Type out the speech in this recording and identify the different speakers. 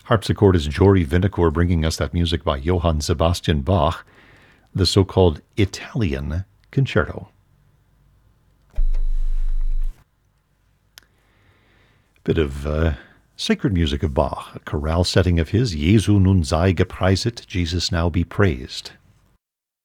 Speaker 1: Harpsichordist Jory Vinacore bringing us that music by Johann Sebastian Bach, the so-called Italian Concerto. Bit of sacred music of Bach, a chorale setting of his, Jesu nun sei gepreiset, Jesus now be praised.